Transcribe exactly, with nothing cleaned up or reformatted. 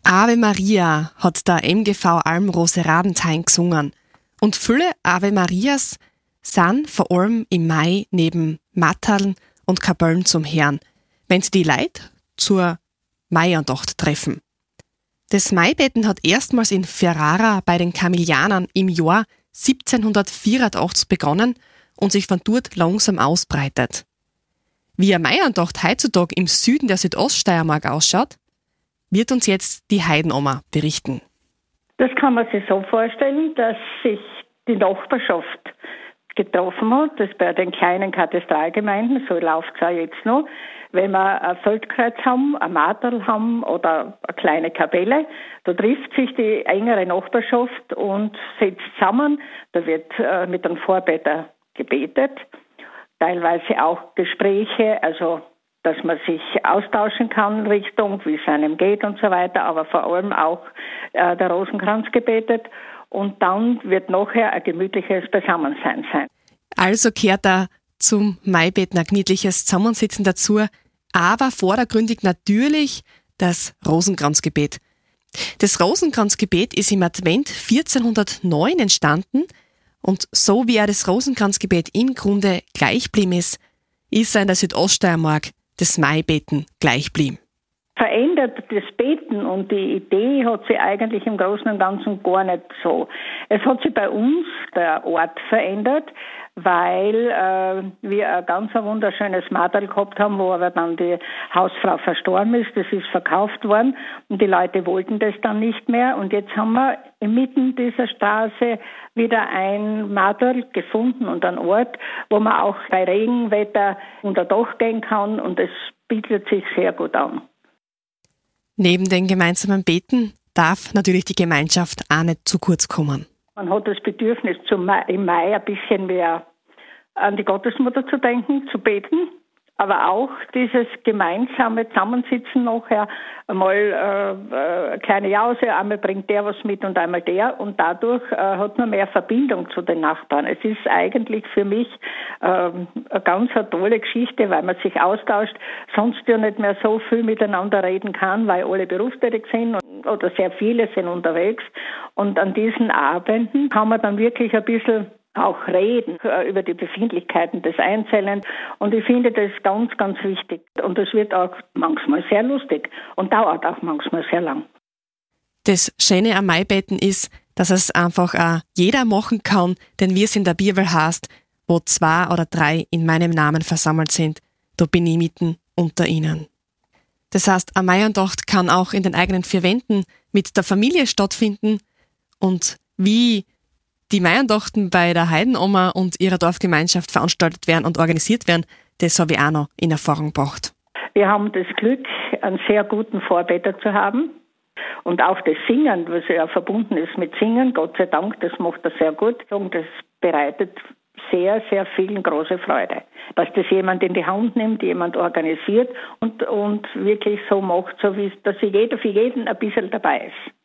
Ave Maria hat der M G V Almrose Radenthein gesungen. Und viele Ave Marias sind vor allem im Mai neben Matterln und Kapellen zum Hören, wenn sie die Leute zur Maiandacht treffen. Das Maibeten hat erstmals in Ferrara bei den Kamillianern im Jahr siebzehnhundertvierundachtzig begonnen und sich von dort langsam ausbreitet. Wie eine Maiandacht heutzutage im Süden der Südoststeiermark ausschaut, wird uns jetzt die Heidenoma berichten. Das kann man sich so vorstellen, dass sich die Nachbarschaft getroffen hat, das bei den kleinen Katastralgemeinden, so läuft es auch jetzt noch, wenn wir ein Feldkreuz haben, ein Marterl haben oder eine kleine Kapelle, da trifft sich die engere Nachbarschaft und setzt zusammen, da wird äh, mit einem Vorbeter gebetet, teilweise auch Gespräche, also dass man sich austauschen kann Richtung, wie es einem geht und so weiter, aber vor allem auch äh, der Rosenkranz gebetet und dann wird nachher ein gemütliches Beisammensein sein. Also kehrt da zum Maibeten ein gemütliches Zusammensitzen dazu, aber vordergründig natürlich das Rosenkranzgebet. Das Rosenkranzgebet ist im Advent vierzehnhundertneun entstanden und so wie er das Rosenkranzgebet im Grunde gleich geblieben ist, ist er in der Südoststeiermark das Maibeten gleich blieben. Verändert das Beten und die Idee hat sich eigentlich im Großen und Ganzen gar nicht so. Es hat sich bei uns der Ort verändert, weil äh, wir ein ganz ein wunderschönes Marterl gehabt haben, wo aber dann die Hausfrau verstorben ist. Das ist verkauft worden und die Leute wollten das dann nicht mehr. Und jetzt haben wir inmitten dieser Straße wieder ein Marterl gefunden und einen Ort, wo man auch bei Regenwetter unter Dach gehen kann und es bietet sich sehr gut an. Neben den gemeinsamen Beten darf natürlich die Gemeinschaft auch nicht zu kurz kommen. Man hat das Bedürfnis, zum Mai, im Mai ein bisschen mehr an die Gottesmutter zu denken, zu beten, aber auch dieses gemeinsame Zusammensitzen nachher, einmal äh, eine kleine Jause, einmal bringt der was mit und einmal der und dadurch äh, hat man mehr Verbindung zu den Nachbarn. Es ist eigentlich für mich äh, eine ganz eine tolle Geschichte, weil man sich austauscht, sonst ja nicht mehr so viel miteinander reden kann, weil alle berufstätig sind und, oder sehr viele sind unterwegs und an diesen Abenden kann man dann wirklich ein bisschen auch reden über die Befindlichkeiten des Einzelnen. Und ich finde das ganz, ganz wichtig. Und das wird auch manchmal sehr lustig und dauert auch manchmal sehr lang. Das Schöne am Maibeten ist, dass es einfach auch jeder machen kann, denn wie es in der Bibel heißt, wo zwei oder drei in meinem Namen versammelt sind, da bin ich mitten unter ihnen. Das heißt, eine Maiandacht kann auch in den eigenen vier Wänden mit der Familie stattfinden und wie die Maiandachten bei der Heidenoma und ihrer Dorfgemeinschaft veranstaltet werden und organisiert werden, das habe ich auch noch in Erfahrung gebracht. Wir haben das Glück, einen sehr guten Vorbeter zu haben. Und auch das Singen, was ja verbunden ist mit Singen, Gott sei Dank, das macht er sehr gut. Und das bereitet sehr, sehr vielen große Freude. Dass das jemand in die Hand nimmt, jemand organisiert und, und wirklich so macht, so wie es, dass jeder für jeden ein bisschen dabei ist.